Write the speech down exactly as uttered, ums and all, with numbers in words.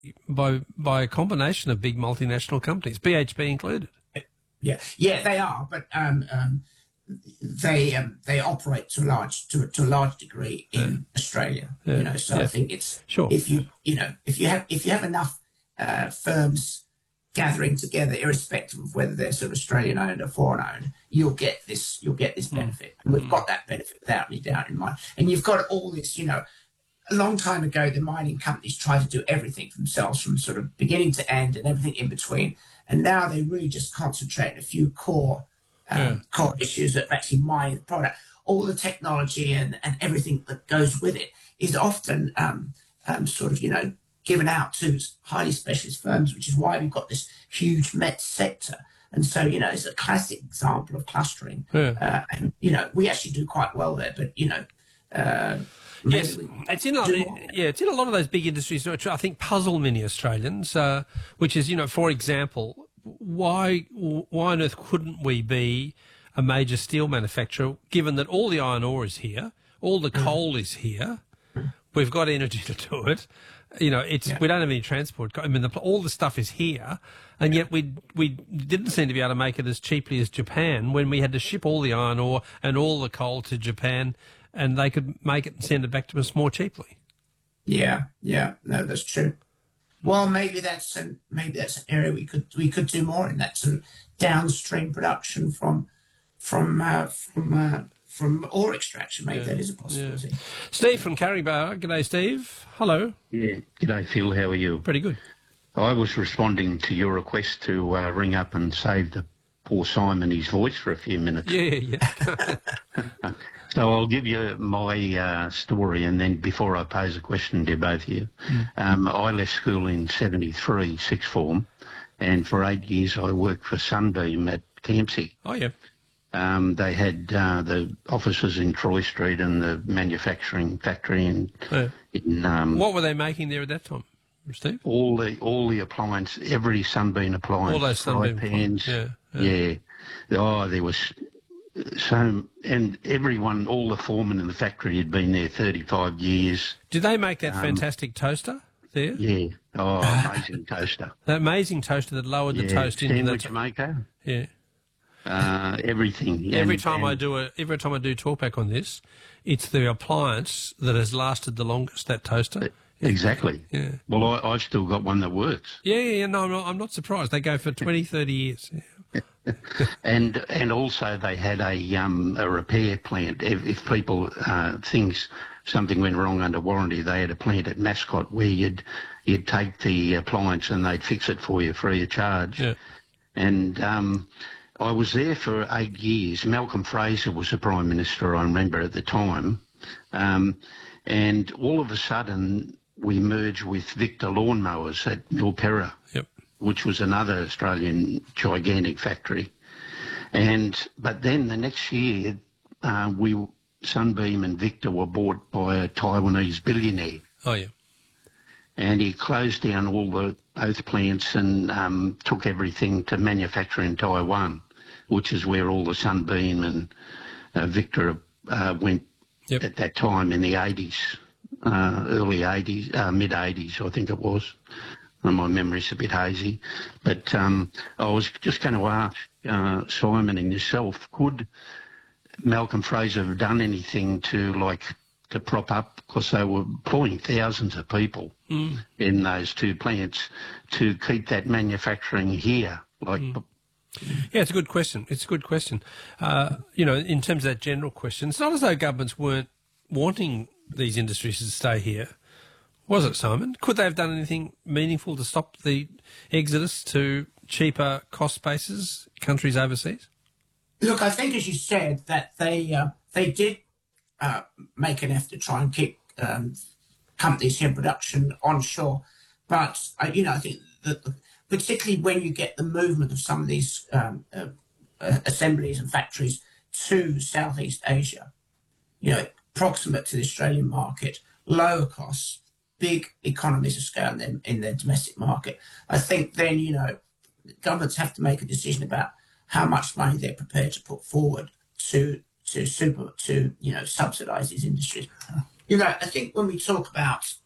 by by a combination of big multinational companies, B H P included. Yeah, yeah, they are, but um, um, they um, they operate to a large to, to a large degree in yeah. Australia. Yeah. You know, so yeah. I think it's sure. if you you know if you have if you have enough uh, firms gathering together, irrespective of whether they're sort of Australian owned or foreign owned, you'll get this you'll get this benefit. Mm. And we've got that benefit without any doubt in mind. And you've got all this, you know. A long time ago, the mining companies tried to do everything for themselves from sort of beginning to end and everything in between. And now they really just concentrate on a few core um, yeah. core issues that actually mine the product. All the technology and, and everything that goes with it is often um, um, sort of, you know, given out to highly specialist firms, which is why we've got this huge met sector. And so, you know, it's a classic example of clustering. Yeah. Uh, and, you know, we actually do quite well there, but, you know, uh, yes, it's in a, yeah, it's in a lot of those big industries which I think puzzle many Australians, uh, which is, you know, for example, why why on earth couldn't we be a major steel manufacturer, given that all the iron ore is here, all the coal is here, we've got energy to do it, you know, it's yeah. we don't have any transport. I mean, the, all the stuff is here, and yet we we didn't seem to be able to make it as cheaply as Japan when we had to ship all the iron ore and all the coal to Japan, and they could make it and send it back to us more cheaply. Yeah, yeah, no, that's true. Well, maybe that's an maybe that's an area we could we could do more in, that sort of downstream production from from uh, from uh, from ore extraction. Maybe yeah. that is a possibility. Yeah. Steve from Carriebar. G'day, Steve. Hello. Yeah. G'day, Phil. How are you? Pretty good. I was responding to your request to uh, ring up and save the poor Simon his voice for a few minutes. Yeah, yeah. So I'll give you my uh, story, and then before I pose a question to both of you, mm. um, I left school in seventy-three, sixth form, and for eight years I worked for Sunbeam at Campsie. Oh, yeah. Um, they had uh, the offices in Troy Street and the manufacturing factory in... Yeah. in um, what were they making there at that time, Steve? All the all the appliance, every Sunbeam appliance. All those Sunbeam pans. Yeah, yeah. yeah. Oh, there was... So, and everyone, all the foremen in the factory had been there thirty-five years. Did they make that um, fantastic toaster there? Yeah. Oh, amazing toaster. That amazing toaster that lowered yeah. the toast into the... Sandwich maker. Yeah. Uh, everything. Every and, time and, I do a, every time I do talkback on this, it's the appliance that has lasted the longest, that toaster. Exactly. Yeah. Well, I, I've still got one that works. Yeah, yeah, yeah. No, I'm not, I'm not surprised. They go for twenty, thirty years. Yeah. and and also they had a um a repair plant. If, if people uh, things something went wrong under warranty, they had a plant at Mascot where you'd you'd take the appliance and they'd fix it for you free of charge. Yeah. And um, I was there for eight years. Malcolm Fraser was the Prime Minister, I remember at the time, um, and all of a sudden we merged with Victor Lawnmowers at Milperra. Yep. Which was another Australian gigantic factory. And but then the next year, uh, we Sunbeam and Victor were bought by a Taiwanese billionaire. Oh, yeah. And he closed down all the both plants and um, took everything to manufacture in Taiwan, which is where all the Sunbeam and uh, Victor uh, went yep. at that time in the eighties, uh, early eighties, uh, mid-eighties, I think it was. My memory's a bit hazy, but um, I was just going to ask uh, Simon and yourself, could Malcolm Fraser have done anything to, like, to prop up, because they were employing thousands of people mm. in those two plants, to keep that manufacturing here? Like, mm. Yeah, it's a good question. It's a good question. Uh, you know, in terms of that general question, it's not as though governments weren't wanting these industries to stay here. Was it, Simon? Could they have done anything meaningful to stop the exodus to cheaper cost bases, countries overseas? Look, I think, as you said, that they uh, they did uh, make an effort to try and keep um, companies here in production onshore. But, uh, you know, I think that particularly when you get the movement of some of these um, uh, uh, assemblies and factories to Southeast Asia, you know, proximate to the Australian market, lower costs, big economies of scale in their, in their domestic market, I think then, you know, governments have to make a decision about how much money they're prepared to put forward to to super to, you know, subsidise these industries. You know, I think when we talk about